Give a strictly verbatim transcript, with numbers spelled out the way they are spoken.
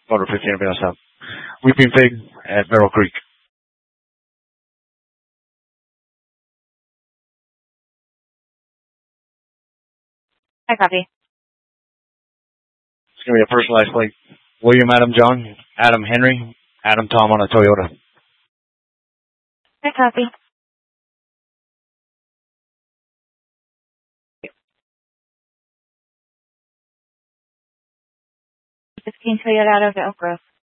Motor fifteen Avenue South. Weeping Pig at Merrill Creek. I copy. It's going to be a personalized plate. William Adam John, Adam Henry, Adam Tom on a Toyota. I copy. fifteen Toyota out of Elk Grove.